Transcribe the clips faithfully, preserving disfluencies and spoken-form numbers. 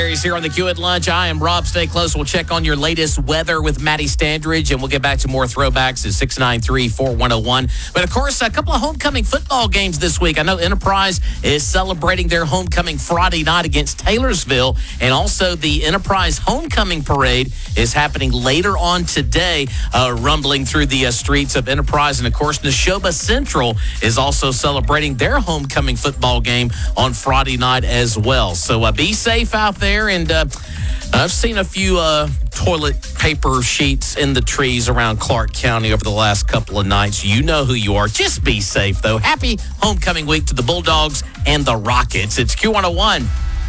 Here on the Q at Lunch. I am Rob. Stay close. We'll check on your latest weather with Maddie Standridge, and we'll get back to more throwbacks at six nine three, four one zero one. But, of course, a couple of homecoming football games this week. I know Enterprise is celebrating their homecoming Friday night against Taylorsville, and also the Enterprise Homecoming Parade is happening later on today, uh, rumbling through the uh, streets of Enterprise. And, of course, Neshoba Central is also celebrating their homecoming football game on Friday night as well. So uh, be safe out there. And uh, I've seen a few uh, toilet paper sheets in the trees around Clark County over the last couple of nights. You know who you are. Just be safe, though. Happy homecoming week to the Bulldogs and the Rockets. It's Q one oh one.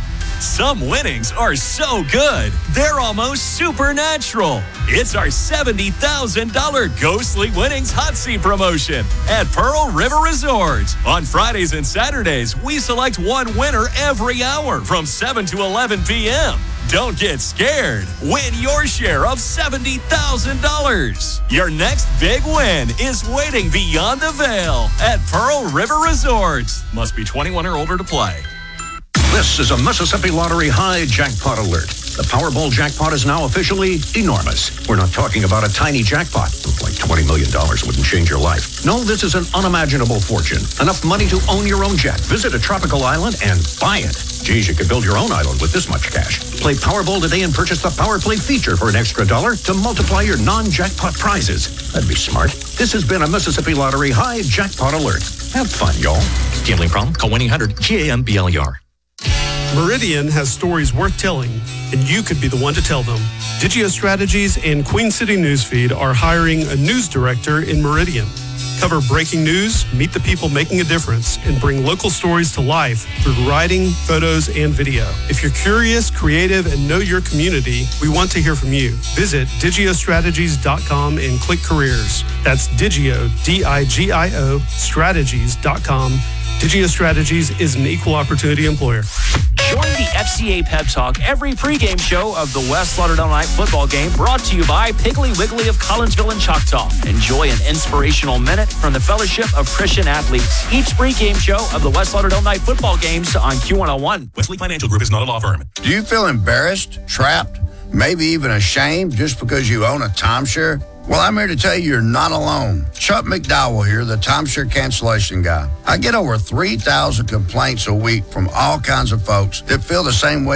Some winnings are so good, they're almost supernatural. It's our seventy thousand dollars Ghostly Winnings Hot Seat promotion at Pearl River Resorts. On Fridays and Saturdays, we select one winner every hour from seven to eleven p.m. Don't get scared. Win your share of seventy thousand dollars. Your next big win is waiting beyond the veil at Pearl River Resorts. Must be twenty-one or older to play. This is a Mississippi Lottery high jackpot alert. The Powerball jackpot is now officially enormous. We're not talking about a tiny jackpot. Like twenty million dollars wouldn't change your life. No, this is an unimaginable fortune. Enough money to own your own jet, visit a tropical island, and buy it. Geez, you could build your own island with this much cash. Play Powerball today and purchase the Power Play feature for an extra dollar to multiply your non-jackpot prizes. That'd be smart. This has been a Mississippi Lottery high jackpot alert. Have fun, y'all. Gambling problem? Call one eight hundred G A M B L E R. Meridian has stories worth telling, and you could be the one to tell them. Digio Strategies and Queen City Newsfeed are hiring a news director in Meridian. Cover breaking news, meet the people making a difference, and bring local stories to life through writing, photos, and video. If you're curious, creative, and know your community, we want to hear from you. Visit digio strategies dot com and click careers. That's Digio, D I G I O, strategies dot com. Digio Strategies is an equal opportunity employer. Join the F C A Pep Talk every pregame show of the West Lauderdale Night football game, brought to you by Piggly Wiggly of Collinsville and Choctaw. Enjoy an inspirational minute from the Fellowship of Christian Athletes. Each pregame show of the West Lauderdale Night football games on Q one oh one. Wesley Financial Group is not a law firm. Do you feel embarrassed, trapped, maybe even ashamed just because you own a timeshare? Well, I'm here to tell you you're not alone. Chuck McDowell here, the timeshare cancellation guy. I get over three thousand complaints a week from all kinds of folks that feel the same way